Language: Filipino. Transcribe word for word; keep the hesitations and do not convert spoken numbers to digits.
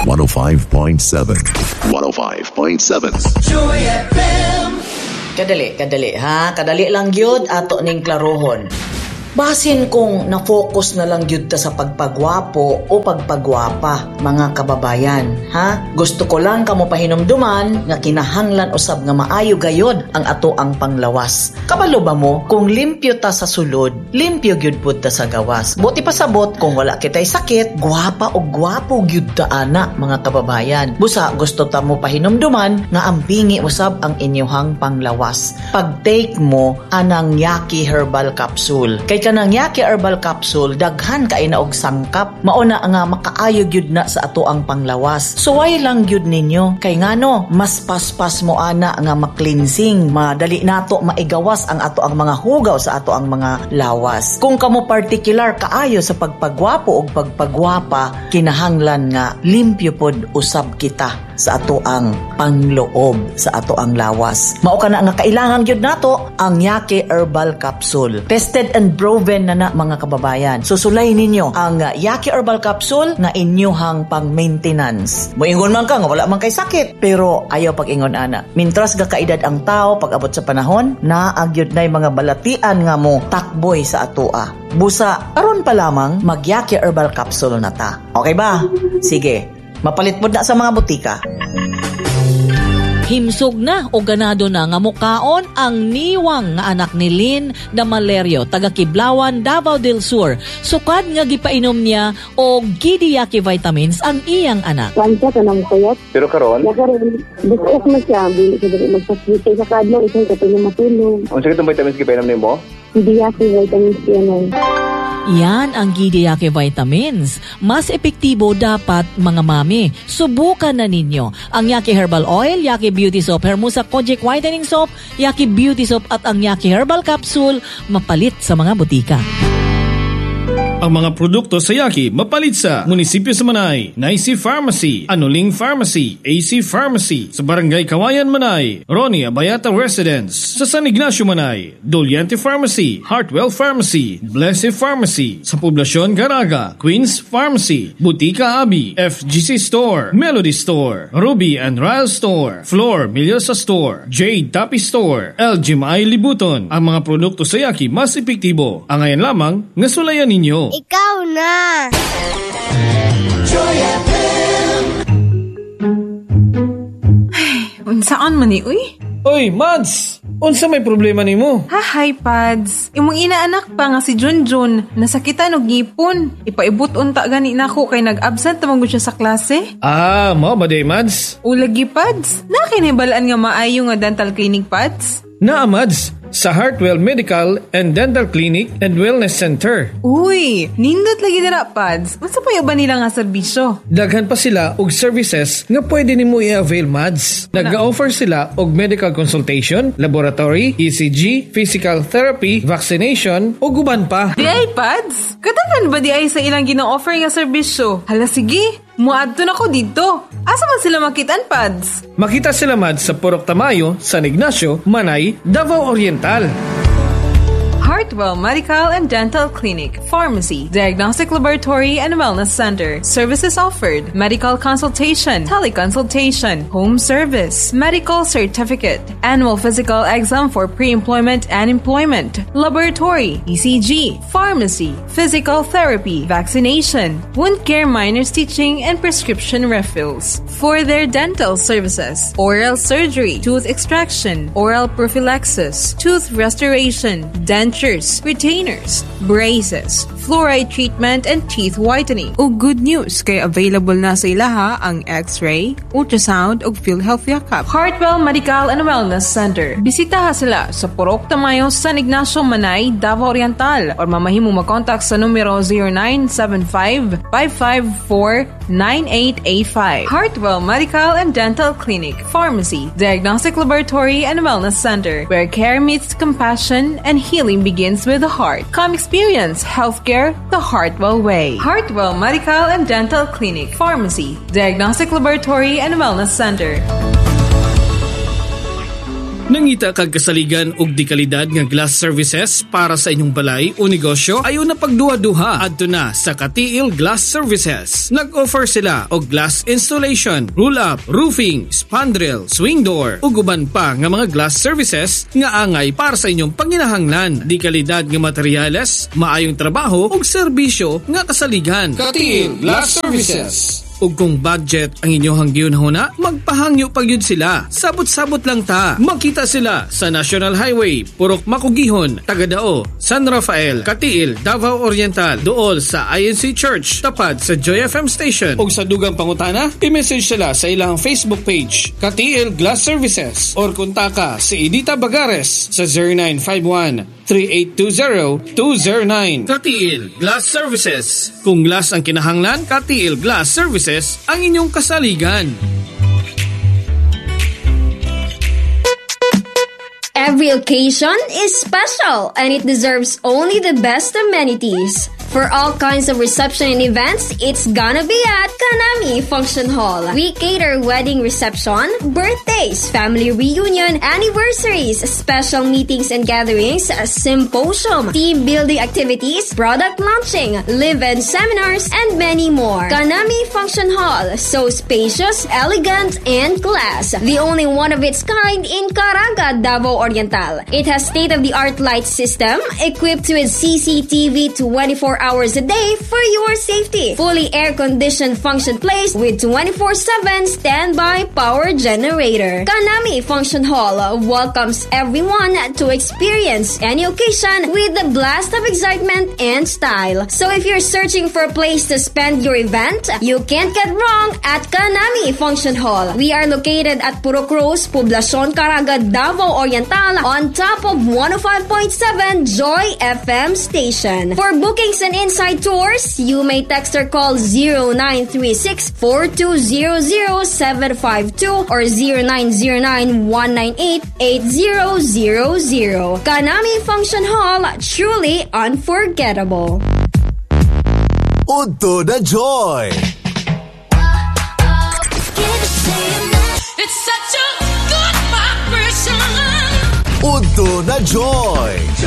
one oh five point seven. one oh five point seven. Joy F M. Kadali, kadali ha. Kadali lang gyud ato ning klarohon. Basin kung na-focus na lang gyud ta sa pagpagwapo o pagpagwapa, mga kababayan, ha? Gusto ko lang kamo pahinumduman nga kinahanglan usab nga maayo gayod ang ato ang panglawas. Kabalo ba mo kung limpyo ta sa sulod, limpyo gyud pud ta sa gawas. Buti pasabot kung wala kitay sakit, gwapa o gwapo gyud ta ana, mga kababayan. Busa gusto ta mo pahinumduman nga ampingi usab ang inyohang panglawas. Pag-take mo anang Yaki Herbal Capsule. Kay kanang Yaki Herbal Capsule daghan kay na og sangkap, mauna nga makaayo gyud na sa ato ang panglawas. Suway lang gyud ninyo kay ngano mas paspas mo ana nga ma-cleansing, madali nato maigawas ang ato ang mga hugaw sa ato ang mga lawas. Kung kamo particular kaayo sa pagpagwapo og pagpagwapa, kinahanglan nga limpyo pod usab kita sa ato ang pangloob sa ato ang lawas. Mao kana nga kailangan gyud nato ang Yaki Herbal Capsule. Tested and proven na na, mga kababayan. Susulay ninyo ang uh, Yaki Herbal Capsule na inyohang pang-maintenance. Moingon man ka nga wala man kay sakit, pero ayaw pag-ingon ana. Mintras ga kaedad ang tao pag abot sa panahon, naagyod nay mga balatian nga mo takboy sa atoa. Busa aron pa lamang mag Yaki Herbal Capsule na ta. Okay ba? Sige. Mapalit mo na sa mga butika. Himsog na o ganado na nga mukaon ang niwang nga anak ni Lynn Damalerio, taga Kiblawan, Davao del Sur. Sukad nga gipainom niya o Gidiyaki vitamins ang iyang anak. Kanta ka ng kuyot. Pero karon? Ya karon, bukos mo siya. Bili siya dali magsakit sa kadlo. Isang katulong matulong. Ang sakit ng vitamins gipainom ni mo? Gidiyaki vitamins yan. Yan ang Gidiyaki vitamins. Mas epektibo dapat, mga mami. Subukan na ninyo ang Yaki Herbal Oil, Yaki Beauty Soap, Hermosa Kojic Whitening Soap, Yaki Beauty Soap at ang Yaki Herbal Capsule, mapalit sa mga butika. Ang mga produkto sa Yaki mapalit sa Munisipyo sa Manay, Naisi Pharmacy, Anuling Pharmacy, A C Pharmacy, sa Barangay Kawayan Manay, Ronnie Abayata Residence, sa San Ignacio Manay, Doliente Pharmacy, Heartwell Pharmacy, Blessed Pharmacy, sa Poblasyon Garaga, Queens Pharmacy, Butika Abi, F G C Store, Melody Store, Ruby and Ryle Store, Flor Milyosa Store, Jade Tapi Store, L G M I Libuton. Ang mga produkto sa Yaki mas epektibo. Ang ngayon lamang, nasulayan ninyo. Ikaw na! Joy F M. Ay, unsaan man ni, uy? Oy, Mads! Unsa may problema nimo? Ha, hi, Pads. Imong inaanak pa nga si Junjun, nasakitan og ngipon. Ipaibot unta gani nako kay nag-absent tamang siya sa klase. Ah, mo ba day, Mads? Ulagi, Pads. Nakinibalaan nga maayo nga dental clinic, Pads. Naa, Mads. Sa Heartwell Medical and Dental Clinic and Wellness Center. Uy, nindot lagi dira, Pads. Unsa pa ba nila nga serbisyo? Daghan pa sila og services nga pwede nimo i-avail, Mads. Nag-offer sila og medical consultation, laboratory, E C G, physical therapy, vaccination o guban pa. Di ay, Pads? Katagan ba di ay sa ilang gina-offer nga serbisyo? Hala, sige. Muadto na ko dito. Asa man sila makitaan, Pads? Makita sila, Mads, sa Purok Tamayo, San Ignacio, Manay, Davao Oriental. Heartwell Medical and Dental Clinic, Pharmacy, Diagnostic Laboratory and Wellness Center. Services offered: medical consultation, teleconsultation, home service, medical certificate, annual physical exam for pre-employment and employment, laboratory, E C G, pharmacy, physical therapy, vaccination, wound care, minor stitching, and prescription refills. For their dental services: oral surgery, tooth extraction, oral prophylaxis, tooth restoration, dentures, retainers, braces, fluoride treatment, and teeth whitening. O good news, kay available na sa ilaha ang X-ray, ultrasound, ug PhilHealth Yakap. Heartwell Medical and Wellness Center. Bisitaha sila sa Purok Tamayo, San Ignacio, Manay, Davao Oriental, or mamahimo mag-contact sa numero zero nine seven five, five five four, nine eight eight five. Heartwell Medical and Dental Clinic, Pharmacy, Diagnostic Laboratory and Wellness Center, where care meets compassion and healing begins with the heart. Come experience healthcare the Heartwell way. Heartwell Medical and Dental Clinic, Pharmacy, Diagnostic Laboratory and Wellness Center. Nangita kag kasaligan og di kalidad nga glass services para sa inyong balay o negosyo, ayo na pagduha-duha adto na sa Katiil Glass Services. Nag-offer sila og glass installation, roll-up, roofing, spandrel, swing door ug uban pa nga mga glass services nga angay para sa inyong panginahanglan. Di kalidad nga materyales, maayong trabaho ug serbisyo nga kasaligan. Katiil Glass Services. Ug kung budget ang inyong gihunahuna, magpahangyo pag yun sila. Sabot-sabot lang ta. Makita sila sa National Highway, Purok Makugihon, Tagadao, San Rafael, Katiil, Davao Oriental, duol sa I N C Church, tapad sa Joy F M Station. Ug sa dugang pangutana, i-message sila sa ilang Facebook page, Katiil Glass Services, or kontaka si Edita Bagares sa zero nine five one, three eight two zero, two zero nine. Katiil Glass Services. Kung glass ang kinahanglan, Katiil Glass Services ang inyong kasaligan. Every occasion is special and it deserves only the best amenities. For all kinds of reception and events, it's gonna be at Kanami Function Hall. We cater wedding reception, birthdays, family reunion, anniversaries, special meetings and gatherings, symposium, team building activities, product launching, live-in seminars, and many more. Kanami Function Hall, so spacious, elegant, and class. The only one of its kind in Caraga, Davao Oriental. It has state-of-the-art light system equipped with C C T V twenty-four hours a day for your safety. Fully air-conditioned function place with twenty-four seven standby power generator. Kanami Function Hall welcomes everyone to experience any occasion with a blast of excitement and style. So if you're searching for a place to spend your event, you can't get wrong at Kanami Function Hall. We are located at Purok Rose, Poblacion, Caraga, Davao Oriental on top of one oh five point seven Joy F M station. For bookings and inside tours, you may text or call zero nine three six, four two zero zero, seven five two or zero nine zero nine, one nine eight, eight zero zero zero. Kanami Function Hall, truly unforgettable. Udto na Joy! It's such a good vibration. Udto na Joy!